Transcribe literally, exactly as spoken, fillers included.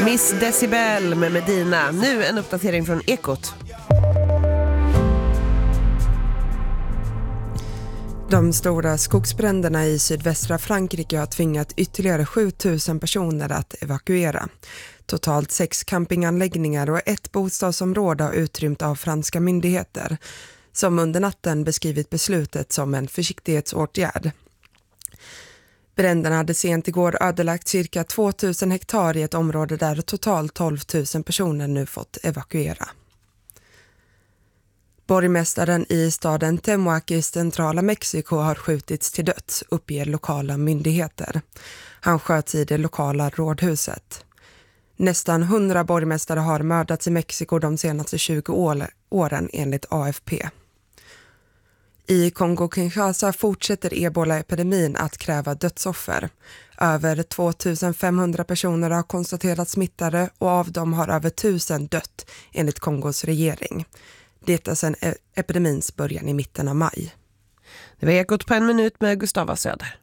Miss Decibel med Medina. Nu en uppdatering från Ekot. De stora skogsbränderna i sydvästra Frankrike har tvingat ytterligare sju tusen personer att evakuera. Totalt sex campinganläggningar och ett bostadsområde har utrymt av franska myndigheter, som under natten beskrivit beslutet som en försiktighetsåtgärd. Bränderna hade sent igår ödelagt cirka två tusen hektar i ett område där totalt tolv tusen personer nu fått evakuera. Borgmästaren i staden Temuac i centrala Mexiko har skjutits till döds, uppger lokala myndigheter. Han sköts i det lokala rådhuset. Nästan hundra borgmästare har mördats i Mexiko de senaste tjugo åren enligt A F P. I Kongo-Kinshasa fortsätter ebola-epidemin att kräva dödsoffer. Över två tusen femhundra personer har konstaterats smittade och av dem har över tusen dött enligt Kongos regering. Detta sedan epidemins början i mitten av maj. Det var Ekot på en minut med Gustava Söder.